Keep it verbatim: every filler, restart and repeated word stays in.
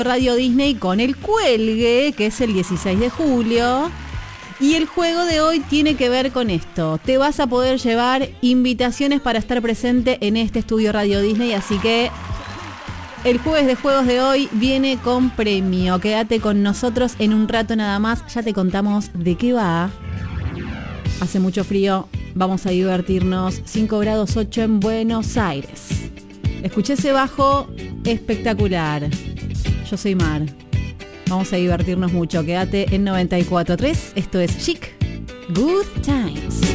Radio Disney con el cuelgue, que es el dieciséis de julio. Y el juego de hoy tiene que ver con esto. Te vas a poder llevar invitaciones para estar presente en este estudio Radio Disney, así que el jueves de juegos de hoy viene con premio. Quédate con nosotros en un rato nada más, ya te contamos de qué va. Hace mucho frío, vamos a divertirnos. cinco grados ocho en Buenos Aires. Escuché ese bajo espectacular. Yo soy Mar. Vamos a divertirnos mucho. Quédate en noventa y cuatro punto tres. Esto es Chic Good Times.